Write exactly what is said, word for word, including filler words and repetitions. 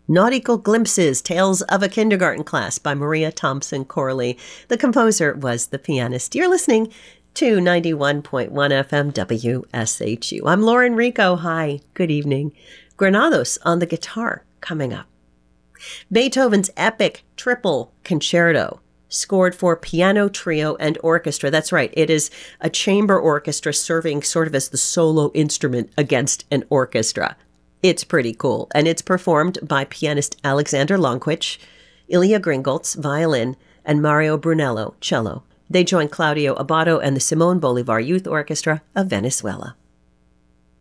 Nautical Glimpses, Tales of a Kindergarten Class by Maria Thompson Corley. The composer was the pianist. You're listening to ninety-one point one F M W S H U. I'm Lauren Rico. Hi, good evening. Granados on the guitar coming up. Beethoven's epic triple concerto, scored for piano, trio, and orchestra. That's right. It is a chamber orchestra serving sort of as the solo instrument against an orchestra. It's pretty cool. And it's performed by pianist Alexander Lonkwitch, Ilya Gringolts, violin, and Mario Brunello, cello. They join Claudio Abbado and the Simon Bolivar Youth Orchestra of Venezuela.